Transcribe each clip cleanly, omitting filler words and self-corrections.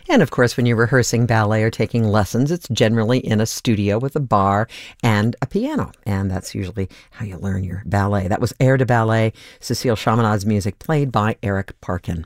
And of course, when you're rehearsing ballet or taking lessons, it's generally in a studio with a bar and a piano. And that's usually how you learn your ballet. That was Air de Ballet, Cécile Chaminad's music, played by Eric Parkin.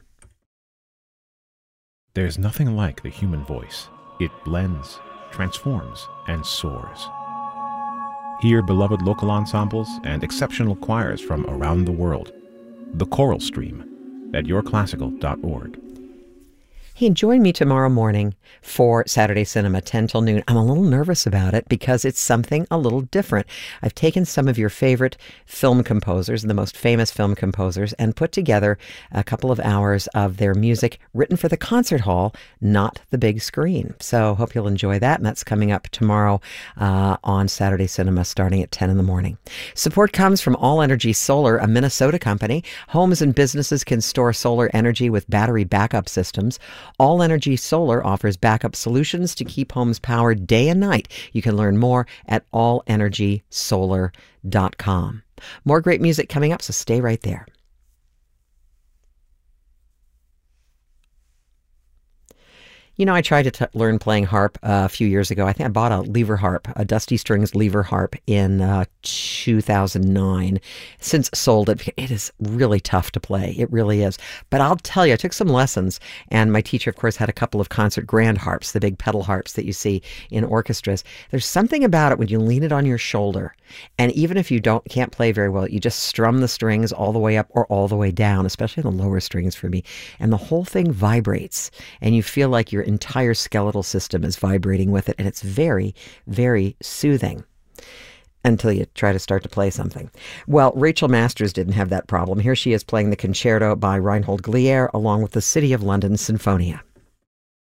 There's nothing like the human voice. It blends, transforms, and soars. Hear beloved local ensembles and exceptional choirs from around the world. The Choral Stream at yourclassical.org. Hey, join me tomorrow morning for Saturday Cinema, 10 till noon. I'm a little nervous about it because it's something a little different. I've taken some of your favorite film composers, the most famous film composers, and put together a couple of hours of their music written for the concert hall, not the big screen. So hope you'll enjoy that, and that's coming up tomorrow on Saturday Cinema starting at 10 in the morning. Support comes from All Energy Solar, a Minnesota company. Homes and businesses can store solar energy with battery backup systems. All Energy Solar offers backup solutions to keep homes powered day and night. You can learn more at allenergysolar.com. More great music coming up, so stay right there. You know, I tried to learn playing harp a few years ago. I think I bought a lever harp, a Dusty Strings lever harp in 2009. Since sold it. It is really tough to play. It really is. But I'll tell you, I took some lessons, and my teacher, of course, had a couple of concert grand harps, the big pedal harps that you see in orchestras. There's something about it when you lean it on your shoulder, and even if you can't play very well, you just strum the strings all the way up or all the way down, especially the lower strings for me, and the whole thing vibrates, and you feel like your entire skeletal system is vibrating with it, and it's very, very soothing until you try to start to play something. Well, Rachel Masters didn't have that problem. Here she is playing the concerto by Reinhold Glier along with the City of London Sinfonia.